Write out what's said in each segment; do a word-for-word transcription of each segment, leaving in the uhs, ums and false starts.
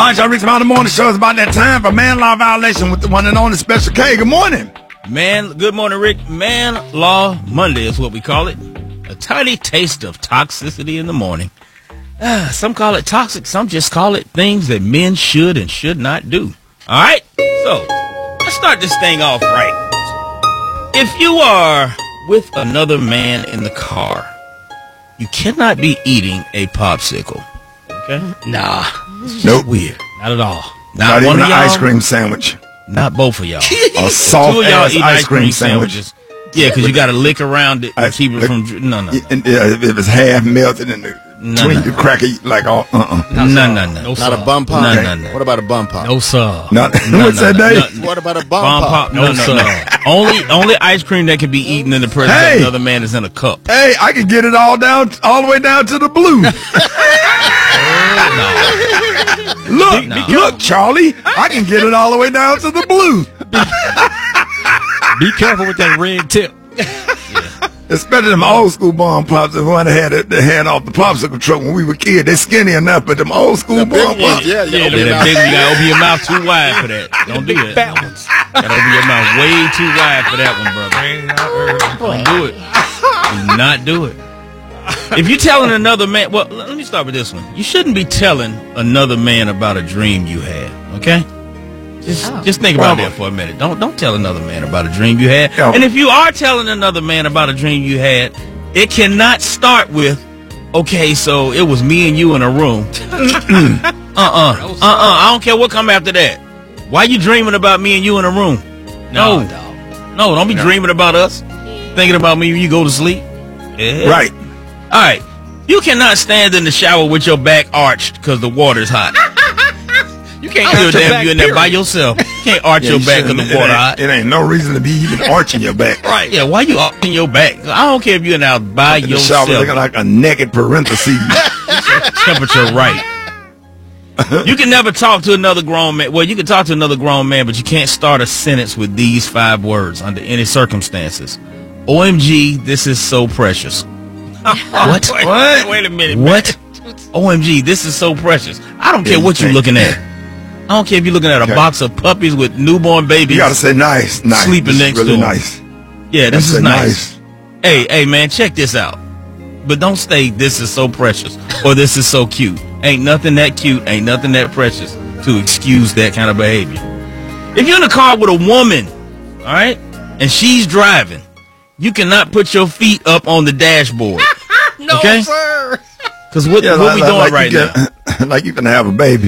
Alright, y'all reach about the morning show. It's about that time for man law violation with the one and only Special K. Good morning. Man, good morning, Rick. Man Law Monday is what we call it. A tiny taste of toxicity in the morning. Uh, some call it toxic. Some just call it things that men should and should not do. All right? So, let's start this thing off right. If you are with another man in the car, you cannot be eating a popsicle. Okay? Nah. Nope. Weird. Not at all. Not, Not even one an of y'all. ice cream sandwich. Not both of y'all. A soft Two of y'all ass eating ice cream sandwich. Yeah, because you got to lick around it and I- keep it lick- from... dr- No, no. And, yeah, if it's half melted in the No, between no. the cracker, like all uh uh. No, no, no. No, No, sir. Not a bum pop. No, no, no. What about a bum pop? No, sir. Not No, what's no, that no, day? no. What about a bum, Bomb pop? pop? No, No, no, sir. no. Only, only ice cream that can be eaten in the presence Hey. of another man is in a cup. Hey, I can get it all down, all the way down to the blue. Look, No. look, Charlie, I can get it all the way down to the blue. Be careful with that red tip. Especially them old school bomb pops, the one that had it, they had off the popsicle truck when we were kids. They skinny enough, but them old school The big bomb ones, pops. yeah, yeah. Yeah, open your that mouth. big one, you gotta open your mouth too wide for that. Don't do that. Balance. Gotta open your mouth way too wide for that one, brother. Don't do it. Do not do it. If you're telling another man, well, let me start with this one. You shouldn't be telling another man about a dream you had, okay? Just, just think about that for a minute. Don't, don't tell another man about a dream you had. Yeah. And if you are telling another man about a dream you had, it cannot start with, okay, so it was me and you in a room. uh-uh, uh-uh. I don't care what come after that. Why you dreaming about me and you in a room? No, no. no, don't be dreaming about us. Thinking about me when you go to sleep. Yeah. Right. All right. You cannot stand in the shower with your back arched because the water's hot. You can't do Arch your that back, if you're in there by period. yourself. You can't arch Yeah, your you back because shouldn't. the water it, hot. ain't, it ain't no reason to be even arching your back. Right. Yeah, why you arching your back? I don't care if you're in there by In the shower yourself. looking like a naked parentheses. Temperature right. You can never talk to another grown man. Well, you can talk to another grown man, but you can't start a sentence with these five words under any circumstances. O M G, this is so precious. What? What? Wait a minute. What? O M G, this is so precious. I don't care Yeah, what you you're can't. looking at. I don't care if you're looking at a Okay. box of puppies with newborn babies. You gotta say nice, nice. Sleeping This is next really to 'em. nice. Yeah, this Say is nice. Hey, hey, man, check this out. But don't say this is so precious or this is so cute. Ain't nothing that cute, ain't nothing that precious to excuse that kind of behavior. If you're in a car with a woman, all right, and she's driving, you cannot put your feet up on the dashboard. No, Okay? sir. Because what, Yeah, what we like, doing like right you now? get, like you can have a baby.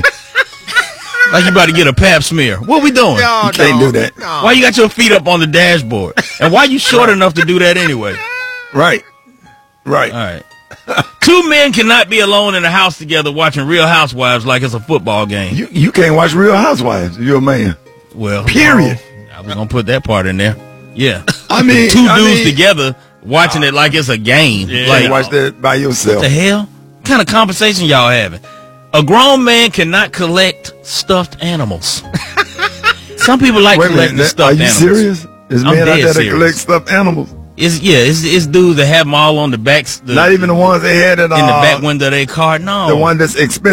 Like you about to get a pap smear. What we doing? No, You can't no, do that. no. Why you got your feet up on the dashboard? And why you short enough to do that anyway? Right. Right. All right. Two men cannot be alone in a house together watching Real Housewives like it's a football game. You you can't watch Real Housewives. You're a man. Well, Period. I was gonna put that part in there. Yeah. I mean, Two I dudes mean- together watching it like it's a game. You Like can't watch that by yourself. what the hell? What kind of conversation y'all having? A grown man cannot collect stuffed animals. Some people like Wait a collecting minute. stuffed Are you animals. serious? There's I'm men out dead there that serious. collect stuffed animals. It's yeah, it's, it's dudes that have them all on the backs. The, Not even the ones they had at in the uh, back window of their car. No, the one that's expensive.